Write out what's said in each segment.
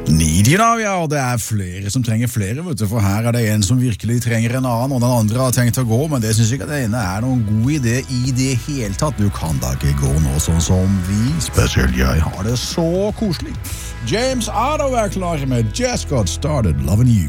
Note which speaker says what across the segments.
Speaker 1: Needy da, ja, og det flere som trenger flere, vet du, for her det en som virkelig trenger en annen, og den andre har tenkt å gå, men det synes jeg ikke at det ene noen god idé i det hele tatt. Du kan da ikke gå nå sånn som vi, spesielt jeg, har det så koselig. James Otto klar med Just Got Started Loving You.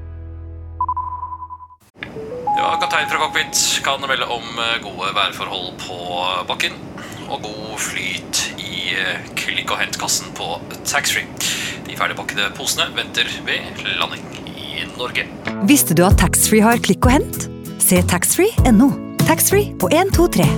Speaker 2: Ja, kaptein fra cockpit kan melde om gode værforhold på bakken og god flyt i klikk- og hentkassen på taxfree. De ferdigpakkede posene venter ved landing i Norge.
Speaker 3: Visste du at taxfree har klikk og hent? Se taxfree.no. Taxfree på 1, 2, 3.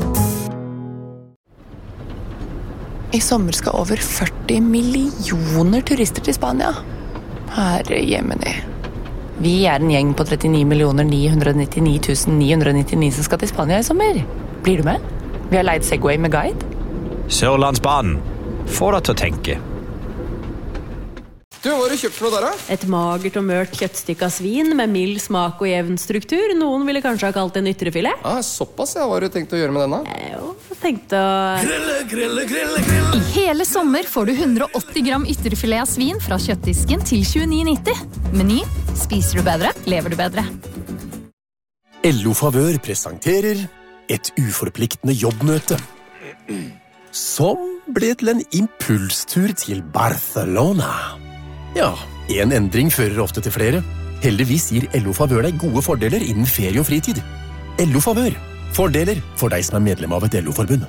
Speaker 4: I sommer skal over 40 millioner turister til Spania. Herre jemini. Vi en gjeng på 39 999 som skal til Spania i sommer. Blir du med? Vi har leid Segway med guide.
Speaker 5: Sørlandsbanen. Få deg til å tenke.
Speaker 6: Du, hva har du kjøpt for noe der, da?
Speaker 7: Et magert og mørt kjøttstykke av svin med mild smak og jevn struktur. Noen ville kanskje ha kalt det en ytrefilet.
Speaker 6: Såpass, ja. Hva har du tenkt å gjøre med denne?
Speaker 7: Jeg tenkte å...
Speaker 8: I hele sommer får du 180 gram ytterfilet av svin fra kjøttdisken til 29,90. Meny. Spiser du bedre, lever du bedre.
Speaker 9: LO Favør presenterer et uforpliktende jobbmøte. Som ble til en impulstur til Barcelona. Ja, en endring fører ofte til flere. Heldigvis gir LO Favør deg gode fordeler innen ferie og fritid. LO Favør. Fordeler for deg som medlem av et LO-forbund.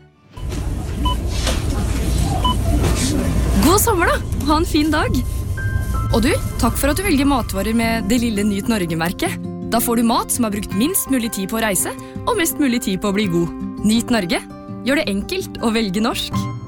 Speaker 10: God sommer da! Ha en fin dag! Og du, takk for at du velger matvarer med det lille Nyt Norge-merket. Da får du mat som har brukt minst mulig tid på å reise, og mest mulig tid på å bli god. Nyt Norge. Gjør det enkelt å velge norsk.